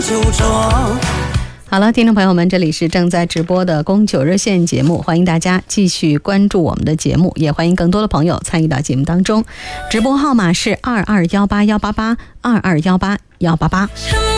酒庄。 好了，听众朋友们，这里是正在直播的宫九热线节目，欢迎大家继续关注我们的节目，也欢迎更多的朋友参与到节目当中。直播号码是22181882218188。